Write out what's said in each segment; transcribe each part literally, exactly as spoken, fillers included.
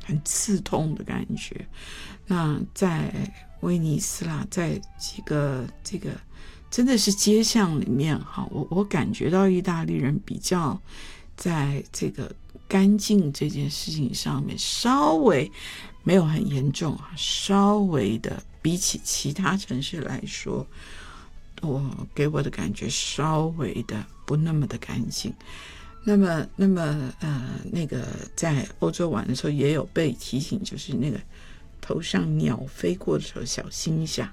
很刺痛的感觉。那在威尼斯啦，在几个这个真的是街巷里面哈，我我感觉到意大利人比较在这个干净这件事情上面稍微没有很严重啊，稍微的比起其他城市来说，我给我的感觉稍微的不那么的干净。那么那么呃那个在欧洲玩的时候也有被提醒，就是那个头上鸟飞过的时候小心一下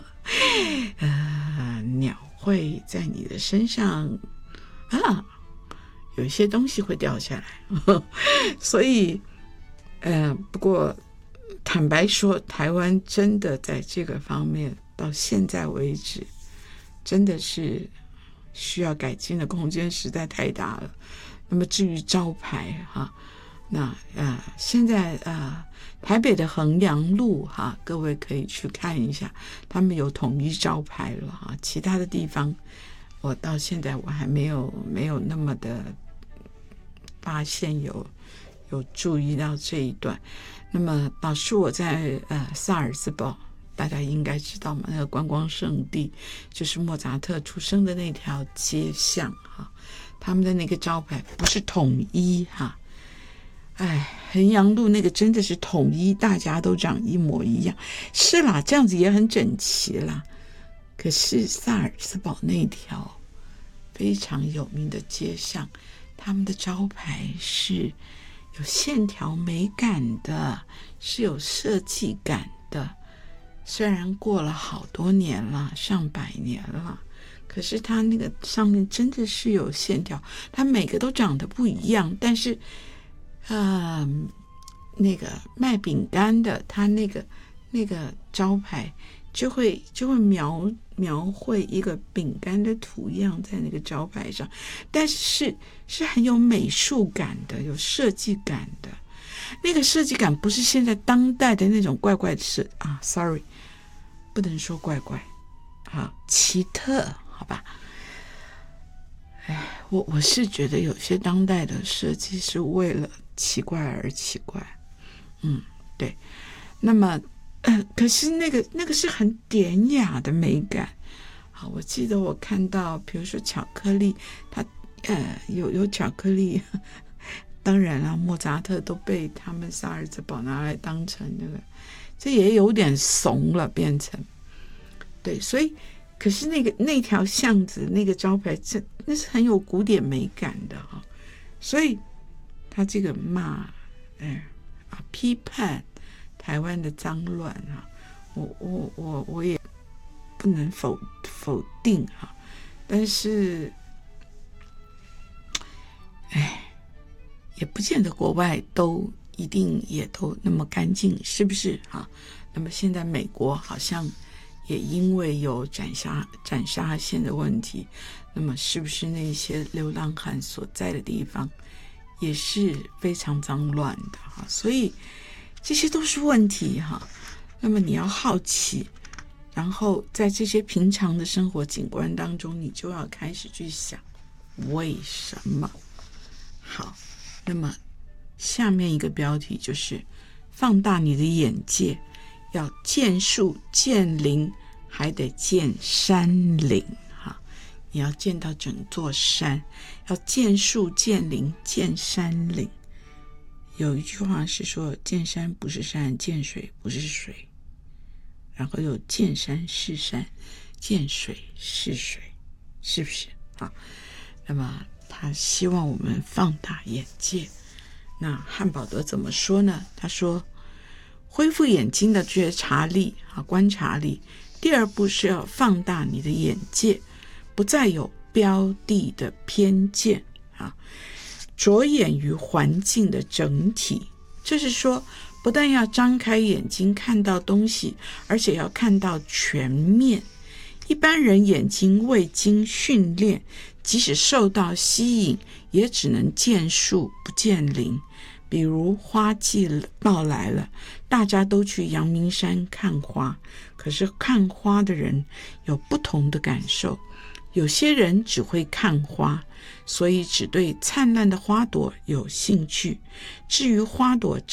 呃鸟会在你的身上啊有一些东西会掉下来所以呃不过坦白说，台湾真的在这个方面到现在为止真的是需要改进的空间实在太大了。那么至于招牌哈，那呃现在呃台北的衡阳路哈，各位可以去看一下，他们有统一招牌了哈。其他的地方我到现在我还没有没有那么的发现有有注意到这一段。那么老师我在呃萨尔茨堡，大家应该知道嘛，那个观光胜地就是莫扎特出生的那条街巷哈，他们的那个招牌不是统一哈，哎，衡阳路那个真的是统一，大家都长一模一样，是啦，这样子也很整齐啦。可是萨尔茨堡那条非常有名的街巷，他们的招牌是有线条美感的，是有设计感的。虽然过了好多年了，上百年了，可是它那个上面真的是有线条，它每个都长得不一样。但是呃那个卖饼干的，他那个那个招牌就会就会描描绘一个饼干的图样在那个招牌上，但是是很有美术感的，有设计感的。那个设计感不是现在当代的那种怪怪的设啊 ，sorry， 不能说怪怪，好奇特，好吧？哎，我我是觉得有些当代的设计是为了奇怪而奇怪，嗯，对。那么，呃，可是那个那个是很典雅的美感。好，我记得我看到，比如说巧克力，它呃有有巧克力。当然了，莫扎特都被他们萨尔茨堡拿来当成那个，这也有点怂了，变成对，所以可是那个那条巷子那个招牌，这那是很有古典美感的哈、哦，所以他这个骂，哎啊批判台湾的脏乱啊，我我我我也不能否否定哈、啊，但是，哎。也不见得国外都一定也都那么干净，是不是哈？那么现在美国好像也因为有斩杀斩杀线的问题，那么是不是那些流浪汉所在的地方也是非常脏乱的哈？所以这些都是问题哈。那么你要好奇，然后在这些平常的生活景观当中，你就要开始去想为什么。好。那么下面一个标题就是放大你的眼界，要见树见林还得见山林哈，你要见到整座山，要见树见林见山林。有一句话是说见山不是山，见水不是水，然后有见山是山，见水是水，是不是好？那么他希望我们放大眼界。那汉堡德怎么说呢？他说恢复眼睛的觉察力啊，观察力。第二步是要放大你的眼界，不再有标的的偏见啊，着眼于环境的整体。这是说不但要张开眼睛看到东西，而且要看到全面。一般人眼睛未经训练，即使受到吸引，也只能见树不见林。比如花季到来了，大家都去阳明山看花，可是看花的人有不同的感受。有些人只会看花，所以只对灿烂的花朵有兴趣，至于花朵